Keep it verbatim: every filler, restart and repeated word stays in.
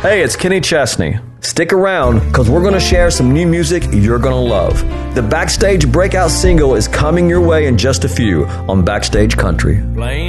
Hey, it's Kenny Chesney. Stick around, because we're going to share some new music you're going to love. The Backstage Breakout single is coming your way in just a few on Backstage Country. Playing